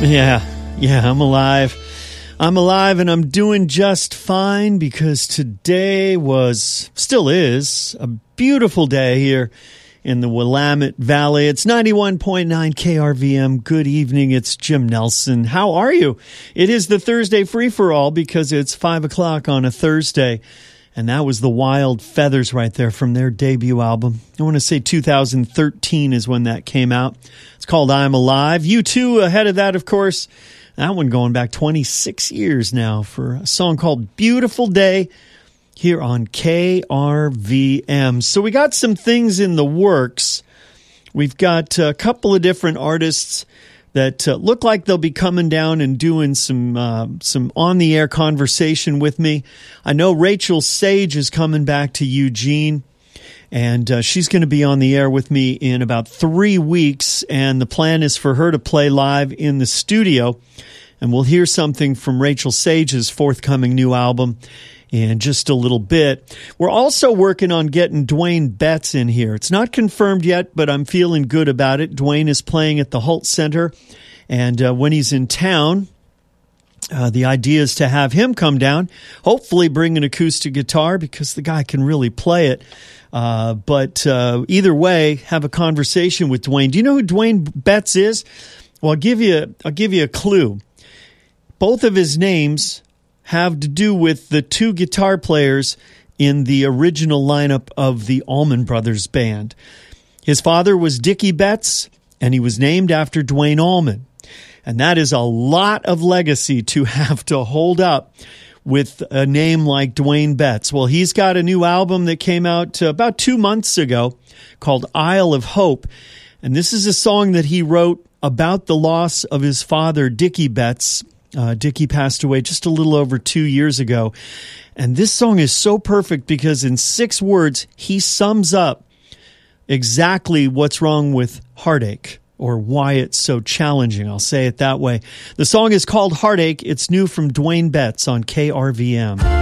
Yeah, I'm alive. I'm alive and I'm doing just fine because today still is, a beautiful day here in the Willamette Valley. It's 91.9 KRVM. Good evening. It's Jim Nelson. How are you? It is the Thursday free-for-all because it's 5 o'clock on a Thursday. And that was the Wild Feathers right there from their debut album. I want to say 2013 is when that came out. It's called I'm Alive. U2 ahead of that, of course. That one going back 26 years now for a song called Beautiful Day here on KRVM. So we got some things in the works. We've got a couple of different artists that look like they'll be coming down and doing some on-the-air conversation with me. I know Rachel Sage is coming back to Eugene, and she's going to be on the air with me in about 3 weeks, and the plan is for her to play live in the studio, and we'll hear something from Rachel Sage's forthcoming new album in just a little bit. We're also working on getting Dwayne Betts in here. It's not confirmed yet, but I'm feeling good about it. Dwayne is playing at the Holt Center, and when he's in town, the idea is to have him come down, hopefully bring an acoustic guitar because the guy can really play it. But either way, have a conversation with Dwayne. Do you know who Dwayne Betts is? Well, I'll give you a clue. Both of his names have to do with the two guitar players in the original lineup of the Allman Brothers Band. His father was Dickie Betts, and he was named after Duane Allman. And that is a lot of legacy to have to hold up with a name like Dwayne Betts. Well, he's got a new album that came out about 2 months ago called Isle of Hope. And this is a song that he wrote about the loss of his father, Dickie Betts. Dickie passed away just a little over 2 years ago. And this song is so perfect because in 6 words, he sums up exactly what's wrong with heartache or why it's so challenging. I'll say it that way. The song is called Heartache. It's new from Dwayne Betts on KRVM.